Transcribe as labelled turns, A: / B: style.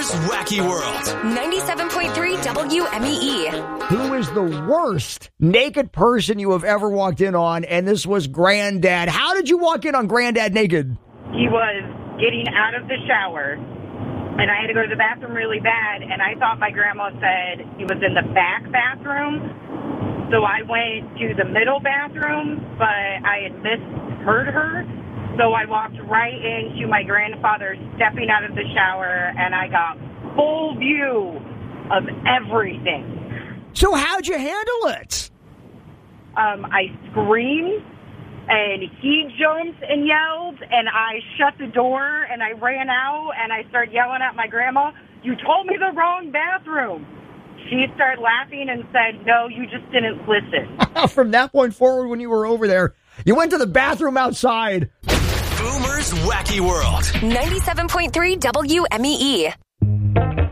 A: Boomer's Wacky World.
B: 97.3 WMEE.
C: Who is the worst naked person you have ever walked in on? And this was Granddad. How did you walk in on Granddad naked?
D: He was getting out of the shower, and I had to go to the bathroom really bad, and I thought my grandma said he was in the back bathroom. So I went to the middle bathroom, but I had misheard her. So I walked right into my grandfather stepping out of the shower, and I got full view of everything.
C: So how'd you handle it?
D: I screamed, and he jumped and yelled, and I shut the door, and I ran out, and I started yelling at my grandma, "You told me the wrong bathroom." She started laughing and said, "No, you just didn't listen."
C: From that point forward, when you were over there, you went to the bathroom outside.
A: Boomer's Wacky World.
B: 97.3 WMEE.